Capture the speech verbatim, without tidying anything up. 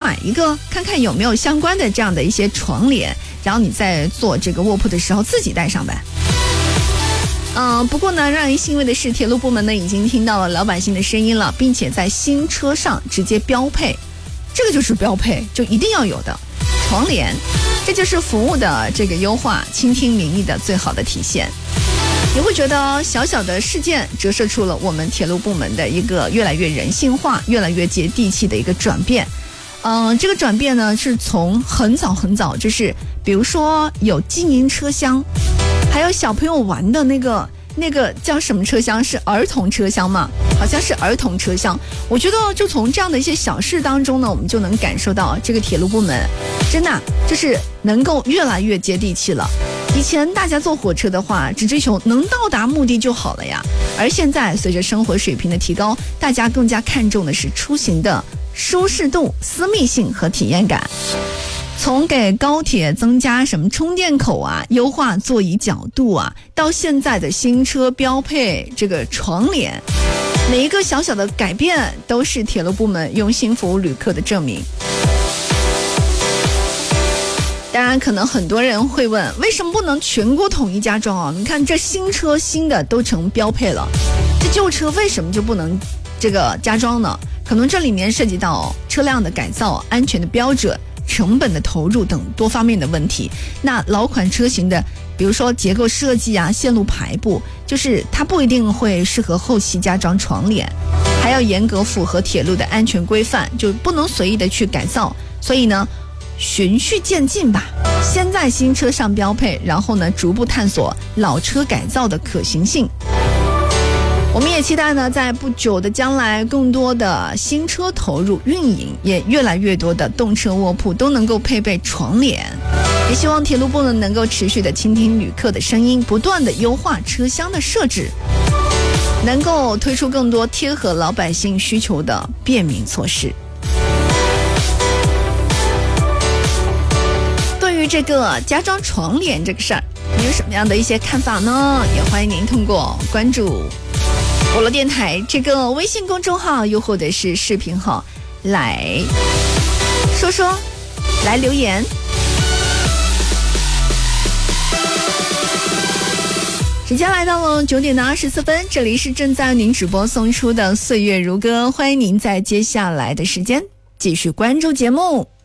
买一个看看有没有相关的这样的一些床帘，然后你在做这个卧铺的时候自己带上呗。嗯，不过呢，让人欣慰的是，铁路部门呢已经听到了老百姓的声音了，并且在新车上直接标配，这个就是标配，就一定要有的床帘，这就是服务的这个优化、倾听民意的最好的体现。你会觉得小小的事件折射出了我们铁路部门的一个越来越人性化、越来越接地气的一个转变。嗯，这个转变呢是从很早很早，就是比如说有经营车厢，还有小朋友玩的那个那个叫什么车厢，是儿童车厢嘛？好像是儿童车厢。我觉得就从这样的一些小事当中呢，我们就能感受到这个铁路部门真的就是能够越来越接地气了。以前大家坐火车的话，只追求能到达目的就好了呀，而现在随着生活水平的提高，大家更加看重的是出行的舒适度、私密性和体验感。从给高铁增加什么充电口啊，优化座椅角度啊，到现在的新车标配这个床帘，每一个小小的改变都是铁路部门用心服务旅客的证明。当然可能很多人会问，为什么不能全国统一加装啊？你看这新车新的都成标配了，这旧车为什么就不能这个加装呢？可能这里面涉及到车辆的改造、安全的标准、成本的投入等多方面的问题。那老款车型的比如说结构设计啊、线路排布，就是它不一定会适合后期加装床帘，还要严格符合铁路的安全规范，就不能随意的去改造。所以呢循序渐进吧，先在新车上标配，然后呢逐步探索老车改造的可行性。我们也期待呢，在不久的将来，更多的新车投入运营，也越来越多的动车卧铺都能够配备床帘。也希望铁路部呢能够持续的倾听旅客的声音，不断的优化车厢的设置，能够推出更多贴合老百姓需求的便民措施。对于这个加装床帘这个事儿，你有什么样的一些看法呢？也欢迎您通过关注网络电台这个微信公众号，又或者是视频号来说说，来留言。时间来到了九点的二十四分，这里是正在您直播送出的岁月如歌，欢迎您在接下来的时间继续关注节目。